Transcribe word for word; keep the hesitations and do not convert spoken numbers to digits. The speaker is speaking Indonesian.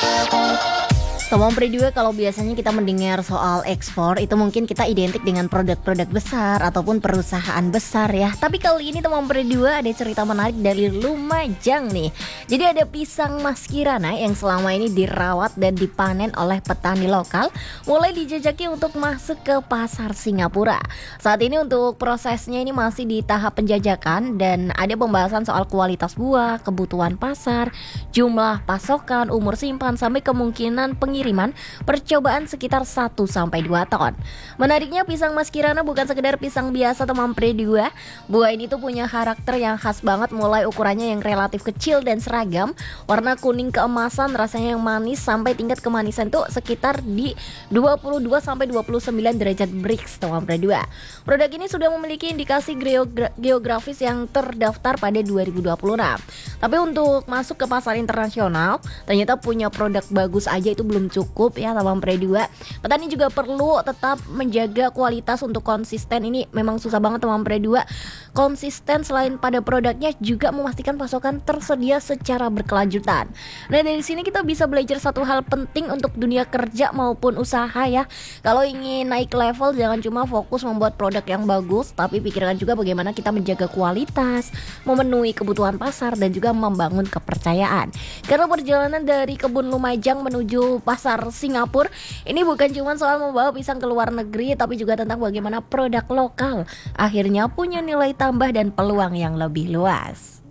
Teman Pridua, kalau biasanya kita mendengar soal ekspor itu mungkin kita identik dengan produk-produk besar ataupun perusahaan besar ya. Tapi kali ini teman Pridua ada cerita menarik dari Lumajang nih. Jadi ada pisang Mas Kirana yang selama ini dirawat dan dipanen oleh petani lokal, mulai dijajaki untuk masuk ke pasar Singapura. Saat ini untuk prosesnya ini masih di tahap penjajakan dan ada pembahasan soal kualitas buah, kebutuhan pasar, jumlah pasokan, umur simpan sampai kemungkinan pengiriman percobaan sekitar satu sampai dua ton. Menariknya pisang Mas Kirana bukan sekedar pisang biasa teman Pridua. Buah ini tuh punya karakter yang khas banget, mulai ukurannya yang relatif kecil dan seragam, warna kuning keemasan, rasanya yang manis sampai tingkat kemanisan tuh sekitar di dua puluh dua sampai dua puluh sembilan derajat Brix teman Pridua. Produk ini sudah memiliki indikasi geogra- geografis yang terdaftar pada dua ribu dua puluh enam. Tapi untuk masuk ke pasar internasional ternyata punya produk bagus aja itu belum cukup ya teman Pridua. Petani juga perlu tetap menjaga kualitas untuk konsisten. Ini memang susah banget teman Pridua. Konsisten selain pada produknya juga memastikan pasokan tersedia secara berkelanjutan. Nah, dari sini kita bisa belajar satu hal penting untuk dunia kerja maupun usaha ya. Kalau ingin naik level jangan cuma fokus membuat produk yang bagus, tapi pikirkan juga bagaimana kita menjaga kualitas, memenuhi kebutuhan pasar dan juga membangun kepercayaan. Karena perjalanan dari kebun Lumajang menuju pasar Singapura ini bukan cuma soal membawa pisang ke luar negeri, tapi juga tentang bagaimana produk lokal akhirnya punya nilai tambah dan peluang yang lebih luas.